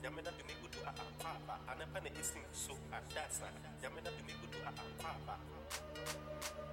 Yamena do me good a papa, and a penny is so at that side. Yamena do me good a papa.